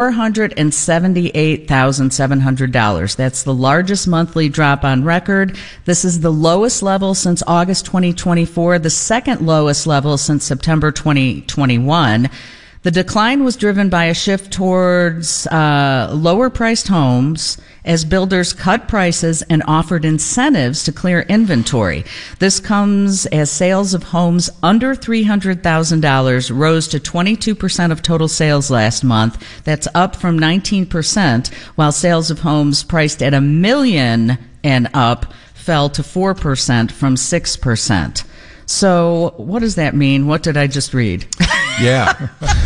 $478,700. That's the largest monthly drop on record. This is the lowest level since August 2024, the second lowest level since September 2021. The decline was driven by a shift towards lower-priced homes as builders cut prices and offered incentives to clear inventory. This comes as sales of homes under $300,000 rose to 22% of total sales last month. That's up from 19%, while sales of homes priced at $1 million and up fell to 4% from 6%. So what does that mean? What did I just read? Yeah.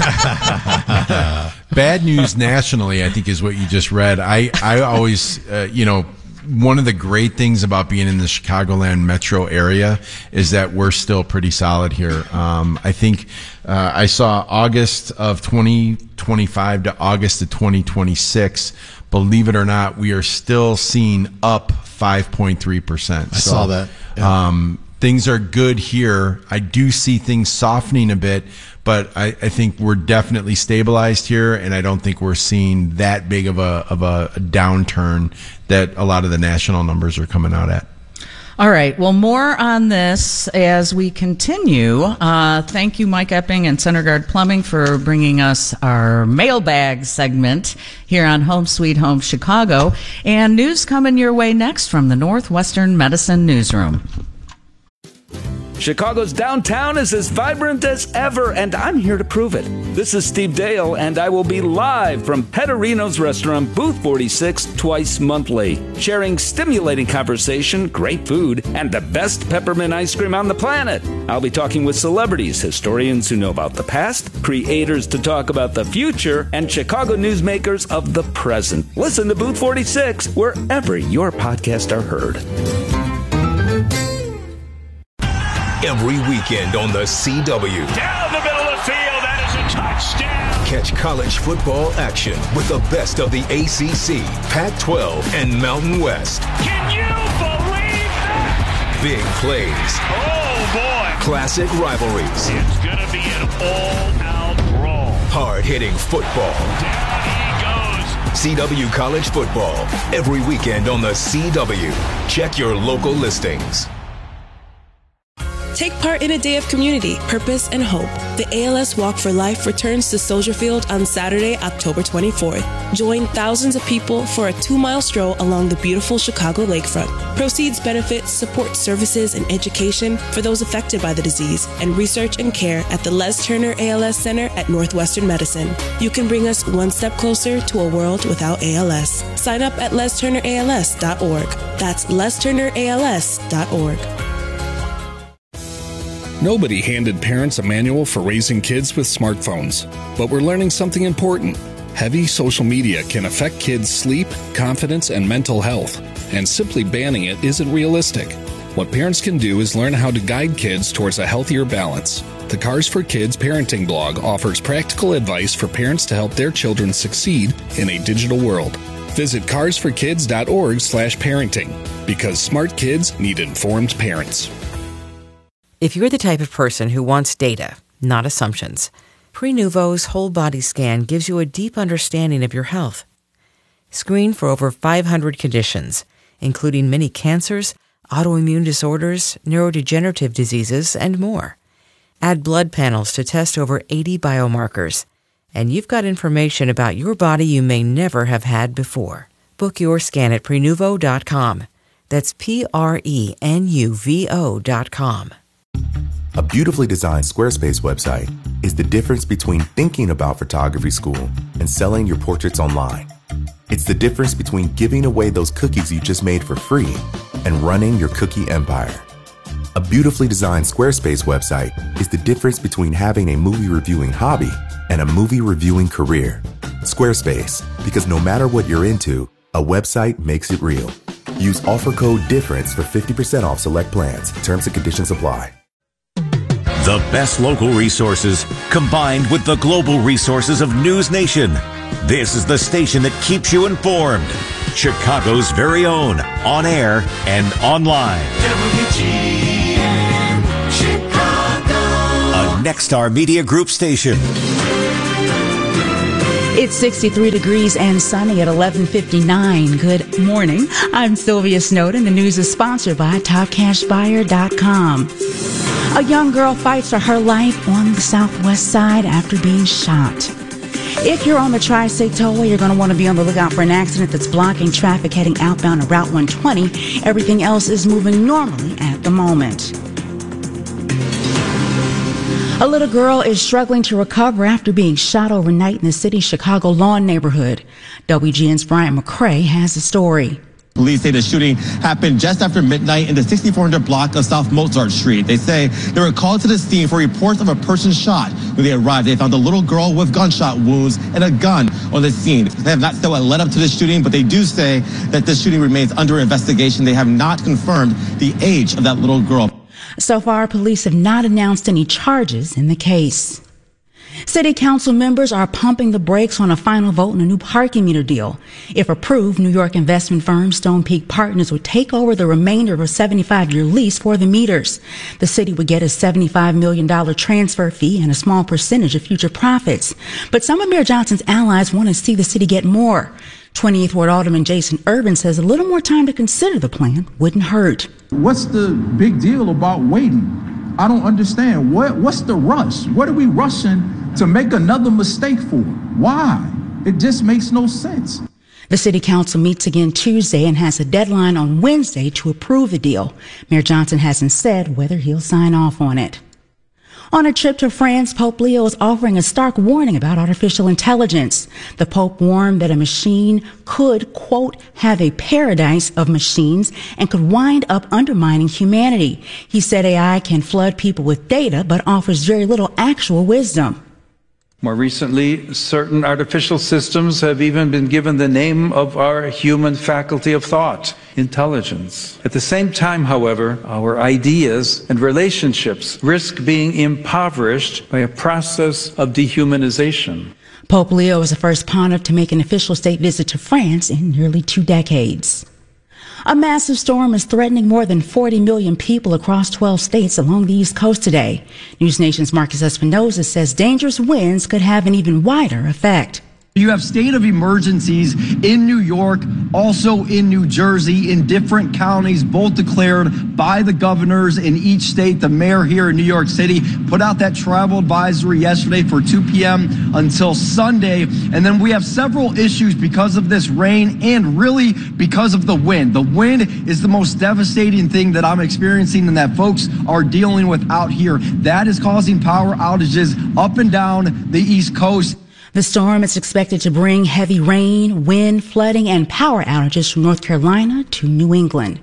Bad news nationally, I think, is what you just read. I always, one of the great things about being in the Chicagoland metro area is that we're still pretty solid here. I think I saw August of 2025 to August of 2026. Believe it or not, we are still seeing up 5.3%. I saw that. Yeah. Things are good here. I do see things softening a bit, but I think we're definitely stabilized here, and I don't think we're seeing that big of a downturn that a lot of the national numbers are coming out at. All right. Well, more on this as we continue. Thank you, Mike Epping and Center Guard Plumbing, for bringing us our mailbag segment here on Home Sweet Home Chicago. And news coming your way next from the Northwestern Medicine Newsroom. Chicago's downtown is as vibrant as ever, and I'm here to prove it. This is Steve Dale, and I will be live from Petterino's Restaurant, Booth 46, twice monthly, sharing stimulating conversation, great food, and the best peppermint ice cream on the planet. I'll be talking with celebrities, historians who know about the past, creators to talk about the future, and Chicago newsmakers of the present. Listen to Booth 46 wherever your podcasts are heard. Every weekend on the CW. Down the middle of the field, that is a touchdown. Catch college football action with the best of the ACC, Pac-12, and Mountain West. Can you believe that? Big plays. Oh, boy. Classic rivalries. It's going to be an all-out brawl. Hard-hitting football. Down he goes. CW College Football. Every weekend on the CW. Check your local listings. Take part in a day of community, purpose, and hope. The ALS Walk for Life returns to Soldier Field on Saturday, October 24th. Join thousands of people for a 2-mile stroll along the beautiful Chicago lakefront. Proceeds benefit support services and education for those affected by the disease and research and care at the Les Turner ALS Center at Northwestern Medicine. You can bring us one step closer to a world without ALS. Sign up at lesturnерals.org. That's lesturnерals.org. Nobody handed parents a manual for raising kids with smartphones, but we're learning something important. Heavy social media can affect kids' sleep, confidence, and mental health, and simply banning it isn't realistic. What parents can do is learn how to guide kids towards a healthier balance. The Cars for Kids parenting blog offers practical advice for parents to help their children succeed in a digital world. Visit carsforkids.org/parenting, because smart kids need informed parents. If you're the type of person who wants data, not assumptions, Prenuvo's whole body scan gives you a deep understanding of your health. Screen for over 500 conditions, including many cancers, autoimmune disorders, neurodegenerative diseases, and more. Add blood panels to test over 80 biomarkers, and you've got information about your body you may never have had before. Book your scan at Prenuvo.com. That's Prenuvo.com. A beautifully designed Squarespace website is the difference between thinking about photography school and selling your portraits online. It's the difference between giving away those cookies you just made for free and running your cookie empire. A beautifully designed Squarespace website is the difference between having a movie reviewing hobby and a movie reviewing career. Squarespace, because no matter what you're into, a website makes it real. Use offer code DIFFERENCE for 50% off select plans. Terms and conditions apply. The best local resources combined with the global resources of News Nation. This is the station that keeps you informed. Chicago's very own, on air and online. WGN Chicago. A Nexstar Media Group station. It's 63 degrees and sunny at 11:59. Good morning. I'm Sylvia Snowden. The news is sponsored by TopCashBuyer.com. A young girl fights for her life on the southwest side after being shot. If you're on the Tri-State Tollway, you're going to want to be on the lookout for an accident that's blocking traffic heading outbound to Route 120. Everything else is moving normally at the moment. A little girl is struggling to recover after being shot overnight in the city's Chicago Lawn neighborhood. WGN's Brian McCrae has the story. Police say the shooting happened just after midnight in the 6400 block of South Mozart Street. They say they were called to the scene for reports of a person shot. When they arrived, they found a little girl with gunshot wounds and a gun on the scene. They have not said what led up to the shooting, but they do say that this shooting remains under investigation. They have not confirmed the age of that little girl. So far, police have not announced any charges in the case. City council members are pumping the brakes on a final vote on a new parking meter deal. If approved, New York investment firm Stone Peak Partners would take over the remainder of a 75-year lease for the meters. The city would get a $75 million transfer fee and a small percentage of future profits. But some of Mayor Johnson's allies want to see the city get more. 28th Ward Alderman Jason Urban says a little more time to consider the plan wouldn't hurt. What's the big deal about waiting? I don't understand. What's the rush? What are we rushing to make another mistake for? Why? It just makes no sense. The city council meets again Tuesday and has a deadline on Wednesday to approve the deal. Mayor Johnson hasn't said whether he'll sign off on it. On a trip to France, Pope Leo is offering a stark warning about artificial intelligence. The Pope warned that a machine could, quote, have a paradise of machines and could wind up undermining humanity. He said AI can flood people with data, but offers very little actual wisdom. More recently, certain artificial systems have even been given the name of our human faculty of thought, intelligence. At the same time, however, our ideas and relationships risk being impoverished by a process of dehumanization. Pope Leo is the first pontiff to make an official state visit to France in nearly 2 decades. A massive storm is threatening more than 40 million people across 12 states along the East Coast today. News Nation's Marcus Espinosa says dangerous winds could have an even wider effect. You have state of emergencies in New York, also in New Jersey, in different counties, both declared by the governors in each state. The mayor here in New York City put out that travel advisory yesterday for 2 p.m. until Sunday. And then we have several issues because of this rain and really because of the wind. The wind is the most devastating thing that I'm experiencing and that folks are dealing with out here. That is causing power outages up and down the East Coast. The storm is expected to bring heavy rain, wind, flooding, and power outages from North Carolina to New England.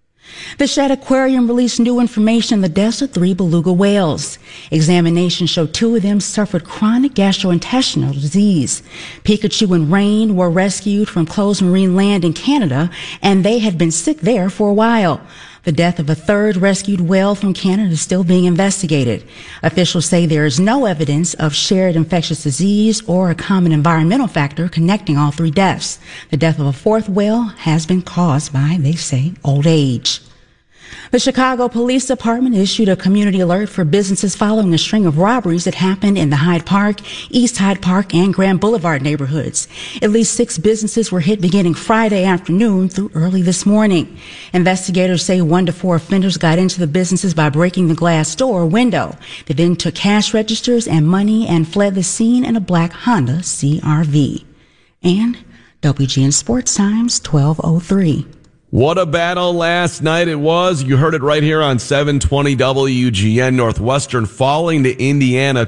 The Shedd Aquarium released new information on the deaths of 3 beluga whales. Examinations show 2 of them suffered chronic gastrointestinal disease. Pikachu and Rain were rescued from closed marine land in Canada, and they had been sick there for a while. The death of a 3rd rescued whale from Canada is still being investigated. Officials say there is no evidence of shared infectious disease or a common environmental factor connecting all 3 deaths. The death of a 4th whale has been caused by, they say, old age. The Chicago Police Department issued a community alert for businesses following a string of robberies that happened in the Hyde Park, East Hyde Park, and Grand Boulevard neighborhoods. At least 6 businesses were hit beginning Friday afternoon through early this morning. Investigators say 1 to 4 offenders got into the businesses by breaking the glass door or window. They then took cash registers and money and fled the scene in a black Honda CR-V. And WGN Sports Times 12:03. What a battle last night it was. You heard it right here on 720 WGN. Northwestern falling to Indiana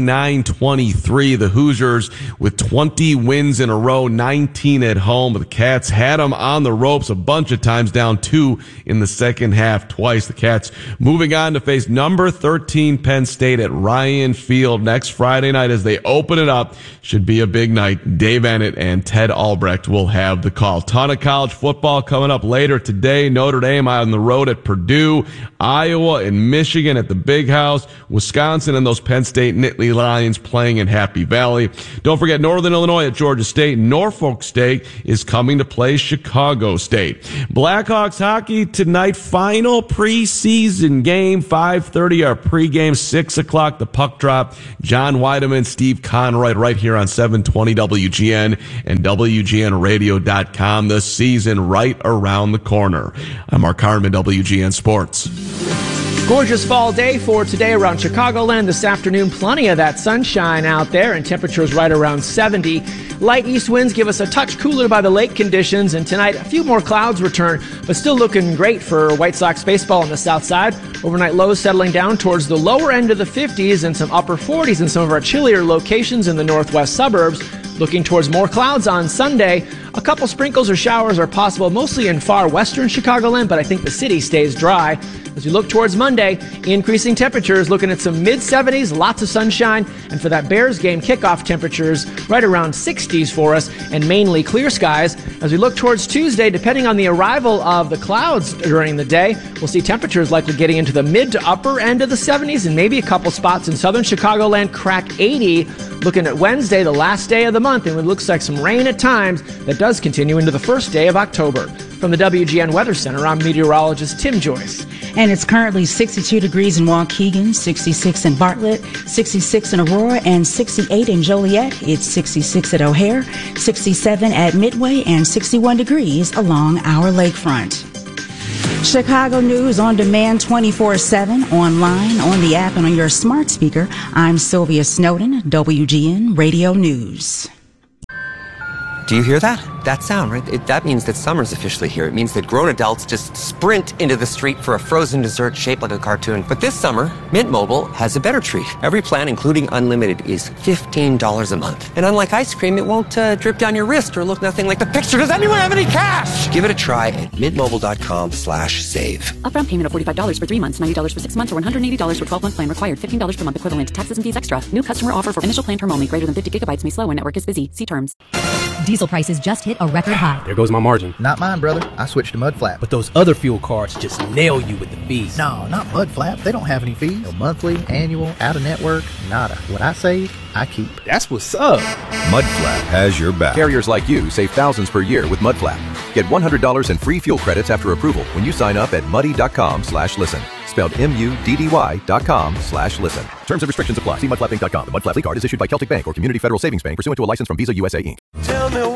29-23. The Hoosiers with 20 wins in a row, 19 at home. The Cats had them on the ropes a bunch of times, down 2 in the second half twice. The Cats moving on to face number 13 Penn State at Ryan Field next Friday night as they open it up. Should be a big night. Dave Ennett and Ted Albrecht will have the call. Ton of college football coming up later today. Notre Dame on the road at Purdue, Iowa and Michigan at the Big House, Wisconsin and those Penn State Nittany Lions playing in Happy Valley. Don't forget Northern Illinois at Georgia State. Norfolk State is coming to play Chicago State. Blackhawks hockey tonight, final preseason game, 5:30 our pregame, 6 o'clock the puck drop. John Weideman, Steve Conroy right here on 720 WGN and WGNradio.com. The season right around the corner. I'm Mark Harmon, WGN Sports. Gorgeous fall day for today around Chicagoland. This afternoon, plenty of that sunshine out there and temperatures right around 70. Light east winds give us a touch cooler by the lake conditions, and tonight a few more clouds return, but still looking great for White Sox baseball on the south side. Overnight lows settling down towards the lower end of the 50s and some upper 40s in some of our chillier locations in the northwest suburbs. Looking towards more clouds on Sunday. A couple sprinkles or showers are possible, mostly in far western Chicagoland, but I think the city stays dry. As we look towards Monday, increasing temperatures, looking at some mid-70s, lots of sunshine, and for that Bears game, kickoff temperatures right around 60s for us, and mainly clear skies. As we look towards Tuesday, depending on the arrival of the clouds during the day, we'll see temperatures likely getting into the mid to upper end of the 70s, and maybe a couple spots in southern Chicagoland crack 80. Looking at Wednesday, the last day of the month, and it looks like some rain at times that does continue into the first day of October. From the WGN Weather Center, I'm meteorologist Tim Joyce. And it's currently 62 degrees in Waukegan, 66 in Bartlett, 66 in Aurora, and 68 in Joliet. It's 66 at O'Hare, 67 at Midway, and 61 degrees along our lakefront. Chicago News on demand 24/7, online, on the app, and on your smart speaker. I'm Sylvia Snowden, WGN Radio News. Do you hear that? That sound, right? That means that summer's officially here. It means that grown adults just sprint into the street for a frozen dessert shaped like a cartoon. But this summer, Mint Mobile has a better treat. Every plan, including unlimited, is $15 a month. And unlike ice cream, it won't drip down your wrist or look nothing like the picture. Does anyone have any cash? Give it a try at mintmobile.com/save. Upfront payment of $45 for 3 months, $90 for 6 months, or $180 for 12-month plan required. $15 per month equivalent. Taxes and fees extra. New customer offer for initial plan term only. Greater than 50 gigabytes may slow when network is busy. See terms. Diesel prices just hit a record high. There goes my margin. Not mine, brother. I switched to Mudflap. But those other fuel cards just nail you with the fees. No, not Mudflap. They don't have any fees. No monthly, annual, out-of-network, nada. What I save, I keep. That's what's up. Mudflap has your back. Carriers like you save thousands per year with Mudflap. Get $100 in free fuel credits after approval when you sign up at muddy.com/listen. Spelled MUDDY.com/listen. Terms and restrictions apply. See mudflapinc.com. The Mudflap card is issued by Celtic Bank or Community Federal Savings Bank pursuant to a license from Visa USA Inc. Tell me